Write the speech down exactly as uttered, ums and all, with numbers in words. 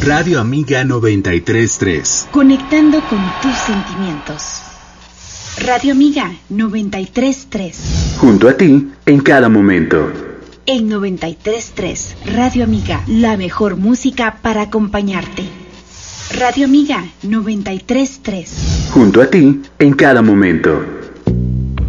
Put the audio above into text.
Radio Amiga noventa y tres punto tres. Conectando con tus sentimientos. Radio Amiga noventa y tres punto tres. Junto a ti en cada momento. El noventa y tres punto tres. Radio Amiga, la mejor música para acompañarte. Radio Amiga noventa y tres punto tres. Junto a ti en cada momento.